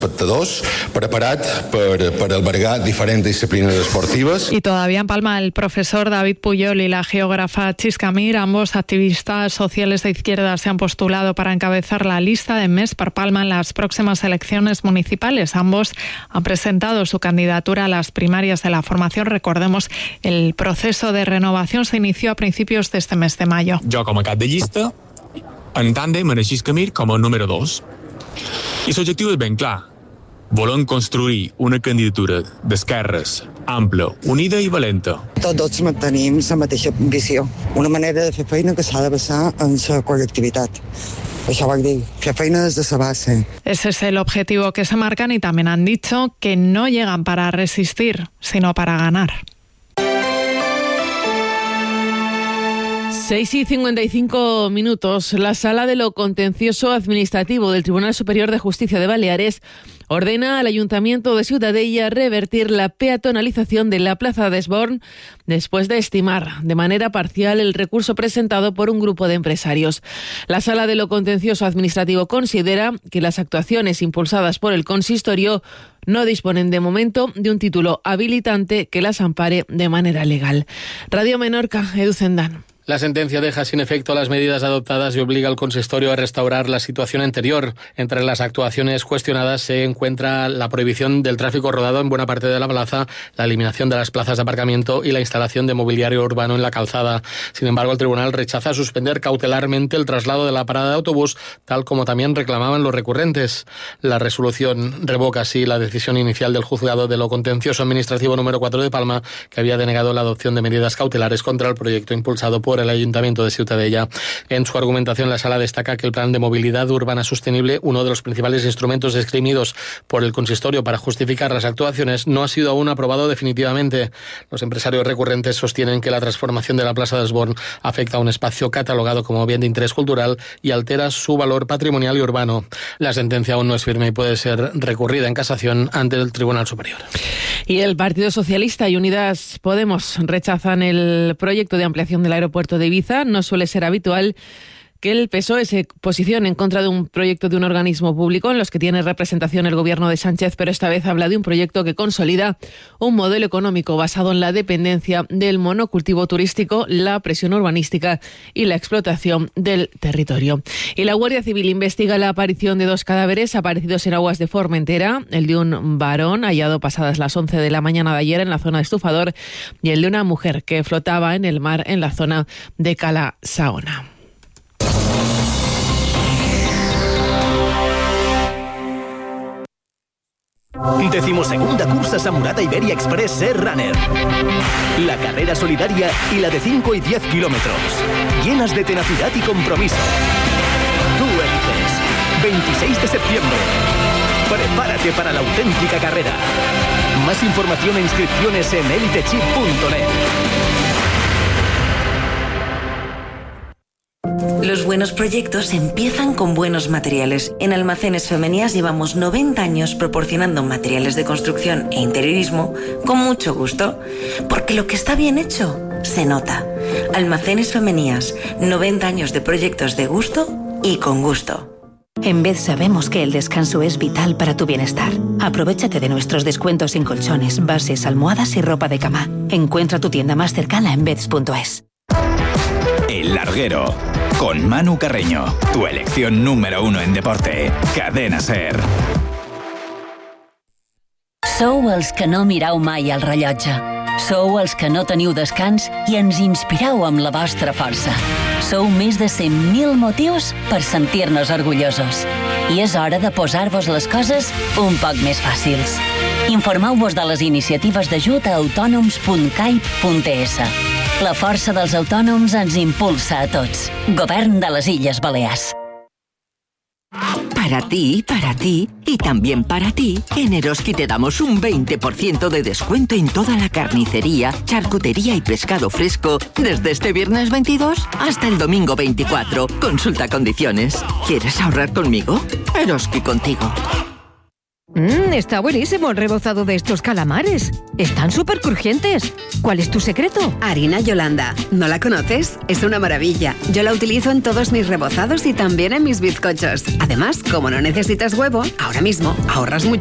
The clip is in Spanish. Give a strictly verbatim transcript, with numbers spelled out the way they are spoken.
espectadors, preparat per, per albergar diferents disciplines esportivas. Y todavía en Palma, el profesor David Puyol y la geógrafa Chisca Mir, ambos activistas sociales de izquierda, se han postulado para encabezar la lista de Més per Palma en las próximas elecciones municipales. Ambos han presentado su candidatura a las primarias de la formación. Recordemos, el proceso de renovación se inició a principios de este mes de mayo. Jo com a cap de llista, en tàndem amb Chisca Mir com a número dos. I l'objectiu és ben clar. Volem construir una candidatura d'esquerres ampla, unida i valenta. Tots mantenim la mateixa visió. Una manera de fer feina que s'ha de basar en la col·lectivitat. Això vol dir, fer feina des de la base. Ese es el objetivo que se marcan y también han dicho que no llegan para resistir, sino para ganar. seis y cincuenta y cinco minutos. La Sala de lo Contencioso Administrativo del Tribunal Superior de Justicia de Baleares ordena al Ayuntamiento de Ciutadella revertir la peatonalización de la Plaza de Esborn después de estimar de manera parcial el recurso presentado por un grupo de empresarios. La Sala de lo Contencioso Administrativo considera que las actuaciones impulsadas por el consistorio no disponen de momento de un título habilitante que las ampare de manera legal. Radio Menorca, Edu Zendán. La sentencia deja sin efecto las medidas adoptadas y obliga al consistorio a restaurar la situación anterior. Entre las actuaciones cuestionadas se encuentra la prohibición del tráfico rodado en buena parte de la plaza, la eliminación de las plazas de aparcamiento y la instalación de mobiliario urbano en la calzada. Sin embargo, el tribunal rechaza suspender cautelarmente el traslado de la parada de autobús, tal como también reclamaban los recurrentes. La resolución revoca así la decisión inicial del juzgado de lo contencioso administrativo número cuatro de Palma, que había denegado la adopción de medidas cautelares contra el proyecto impulsado por el Ayuntamiento de Ciutadella. En su argumentación, la Sala destaca que el Plan de Movilidad Urbana Sostenible, uno de los principales instrumentos esgrimidos por el consistorio para justificar las actuaciones, no ha sido aún aprobado definitivamente. Los empresarios recurrentes sostienen que la transformación de la Plaza de Esborn afecta a un espacio catalogado como bien de interés cultural y altera su valor patrimonial y urbano. La sentencia aún no es firme y puede ser recurrida en casación ante el Tribunal Superior. Y el Partido Socialista y Unidas Podemos rechazan el proyecto de ampliación del aeropuerto de Ibiza. No suele ser habitual que el P S O E se posicione en contra de un proyecto de un organismo público en los que tiene representación el gobierno de Sánchez, pero esta vez habla de un proyecto que consolida un modelo económico basado en la dependencia del monocultivo turístico, la presión urbanística y la explotación del territorio. Y la Guardia Civil investiga la aparición de dos cadáveres aparecidos en aguas de Formentera, el de un varón hallado pasadas las once de la mañana de ayer en la zona de Estufador y el de una mujer que flotaba en el mar en la zona de Cala Saona. Decimosegunda cursa Samurada Iberia Express Air Runner. La carrera solidaria y la de cinco y diez kilómetros. Llenas de tenacidad y compromiso. Tú eliges. veintiséis de septiembre. Prepárate para la auténtica carrera. Más información e inscripciones en elitechip punto net. Los buenos proyectos empiezan con buenos materiales. En Almacenes Femenías llevamos noventa años proporcionando materiales de construcción e interiorismo con mucho gusto. Porque lo que está bien hecho se nota. Almacenes Femenías, noventa años de proyectos de gusto y con gusto. En Bed sabemos que el descanso es vital para tu bienestar. Aprovéchate de nuestros descuentos en colchones, bases, almohadas y ropa de cama. Encuentra tu tienda más cercana en beds punto es. El Larguero, con Manu Carreño, tu elección número uno en deporte. Cadena SER. Sou els que no mirau mai al rellotge. Sou els que no teniu descans i ens inspireu amb la vostra força. Sou més de cent mil motius per sentir-nos orgullosos. I és hora de posar-vos les coses un poc més fàcils. Informeu-vos de les iniciatives d'ajut a autònoms punt caip punt es. La força dels autònoms ens impulsa a tots. Govern de les Illes Balears. Para ti, para ti y también para ti, en Eroski te damos un veinte por ciento de descuento en toda la carnicería, charcutería y pescado fresco desde este viernes veintidós hasta el domingo veinticuatro. Consulta condiciones. ¿Quieres ahorrar conmigo? Eroski contigo. Mmm, está buenísimo el rebozado de estos calamares. Están súper crujientes. ¿Cuál es tu secreto? Harina Yolanda. ¿No la conoces? Es una maravilla. Yo la utilizo en todos mis rebozados y también en mis bizcochos. Además, como no necesitas huevo, ahora mismo ahorras mucho.